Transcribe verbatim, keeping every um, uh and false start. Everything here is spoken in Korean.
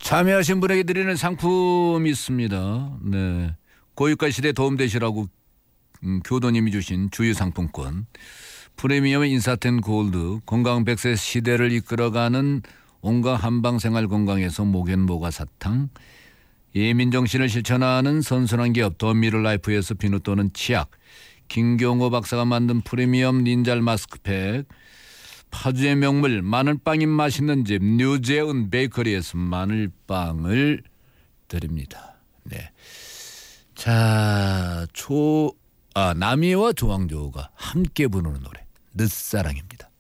참여하신 분에게 드리는 상품이 있습니다. 네, 고유가 시대에 도움되시라고 음, 교도님이 주신 주유상품권, 프리미엄 인사텐 골드, 건강 백 세 시대를 이끌어가는 온갖 한방생활 건강에서 목앤모가 사탕, 예민정신을 실천하는 선선한 기업 더미를라이프에서 비누 또는 치약, 김경호 박사가 만든 프리미엄 닌잘 마스크팩, 파주의 명물 마늘빵이 맛있는 집 뉴재은 베이커리에서 마늘빵을 드립니다. 네. 자, 초, 아, 남이와 조항조가 함께 부르는 노래 늦사랑입니다.